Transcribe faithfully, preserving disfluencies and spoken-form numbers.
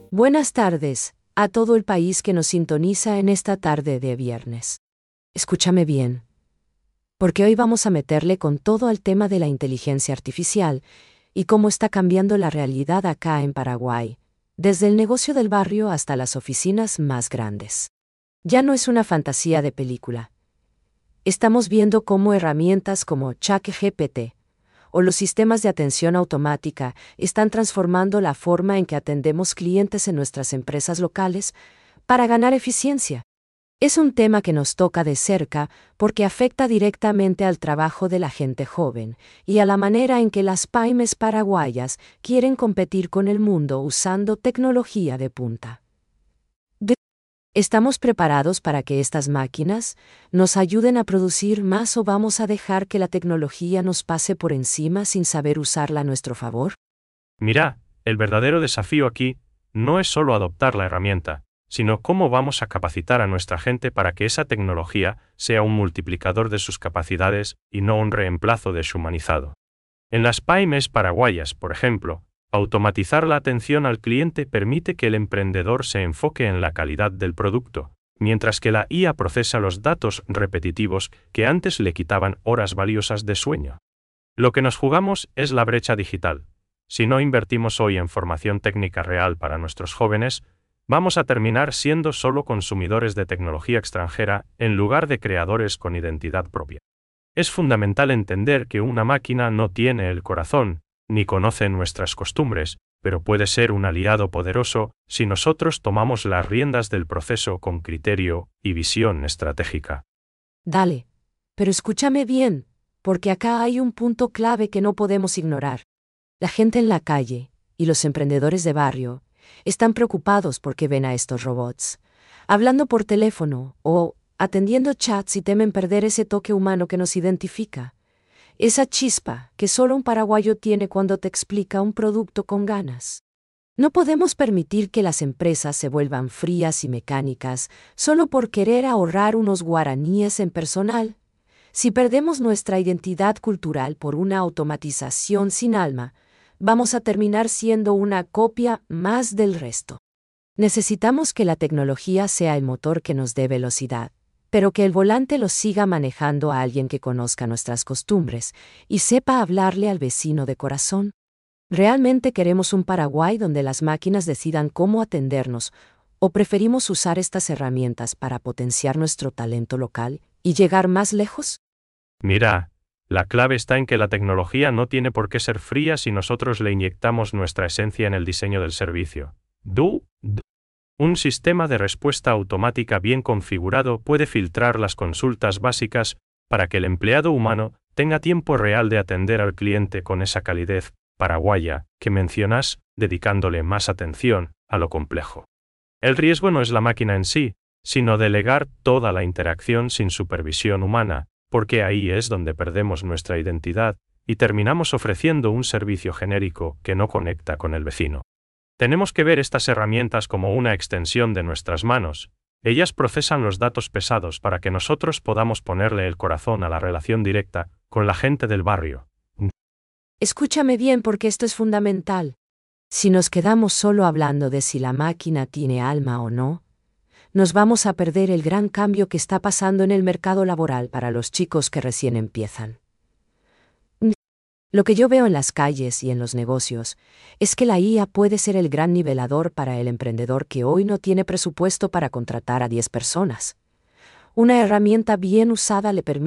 Buenas tardes a todo el país que nos sintoniza en esta tarde de viernes. Escúchame bien, porque hoy vamos a meterle con todo al tema de la inteligencia artificial y cómo está cambiando la realidad acá en Paraguay, desde el negocio del barrio hasta las oficinas más grandes. Ya no es una fantasía de película. Estamos viendo cómo herramientas como ChatGPT o los sistemas de atención automática están transformando la forma en que atendemos clientes en nuestras empresas locales para ganar eficiencia. Es un tema que nos toca de cerca porque afecta directamente al trabajo de la gente joven y a la manera en que las pymes paraguayas quieren competir con el mundo usando tecnología de punta. ¿Estamos preparados para que estas máquinas nos ayuden a producir más o vamos a dejar que la tecnología nos pase por encima sin saber usarla a nuestro favor? Mira, el verdadero desafío aquí no es solo adoptar la herramienta, sino cómo vamos a capacitar a nuestra gente para que esa tecnología sea un multiplicador de sus capacidades y no un reemplazo deshumanizado. En las pymes paraguayas, por ejemplo, automatizar la atención al cliente permite que el emprendedor se enfoque en la calidad del producto, mientras que la I A procesa los datos repetitivos que antes le quitaban horas valiosas de sueño. Lo que nos jugamos es la brecha digital. Si no invertimos hoy en formación técnica real para nuestros jóvenes, vamos a terminar siendo solo consumidores de tecnología extranjera en lugar de creadores con identidad propia. Es fundamental entender que una máquina no tiene el corazón, ni conoce nuestras costumbres, pero puede ser un aliado poderoso si nosotros tomamos las riendas del proceso con criterio y visión estratégica. Dale, pero escúchame bien, porque acá hay un punto clave que no podemos ignorar. La gente en la calle y los emprendedores de barrio están preocupados porque ven a estos robots, hablando por teléfono o atendiendo chats y temen perder ese toque humano que nos identifica. Esa chispa que solo un paraguayo tiene cuando te explica un producto con ganas. No podemos permitir que las empresas se vuelvan frías y mecánicas solo por querer ahorrar unos guaraníes en personal. Si perdemos nuestra identidad cultural por una automatización sin alma, vamos a terminar siendo una copia más del resto. Necesitamos que la tecnología sea el motor que nos dé velocidad, pero que el volante lo siga manejando a alguien que conozca nuestras costumbres y sepa hablarle al vecino de corazón. ¿Realmente queremos un Paraguay donde las máquinas decidan cómo atendernos o preferimos usar estas herramientas para potenciar nuestro talento local y llegar más lejos? Mira, la clave está en que la tecnología no tiene por qué ser fría si nosotros le inyectamos nuestra esencia en el diseño del servicio. Du, du. Un sistema de respuesta automática bien configurado puede filtrar las consultas básicas para que el empleado humano tenga tiempo real de atender al cliente con esa calidez paraguaya que mencionas, dedicándole más atención a lo complejo. El riesgo no es la máquina en sí, sino delegar toda la interacción sin supervisión humana, porque ahí es donde perdemos nuestra identidad y terminamos ofreciendo un servicio genérico que no conecta con el vecino. Tenemos que ver estas herramientas como una extensión de nuestras manos. Ellas procesan los datos pesados para que nosotros podamos ponerle el corazón a la relación directa con la gente del barrio. Escúchame bien porque esto es fundamental. Si nos quedamos solo hablando de si la máquina tiene alma o no, nos vamos a perder el gran cambio que está pasando en el mercado laboral para los chicos que recién empiezan. Lo que yo veo en las calles y en los negocios es que la I A puede ser el gran nivelador para el emprendedor que hoy no tiene presupuesto para contratar a diez personas. Una herramienta bien usada le permite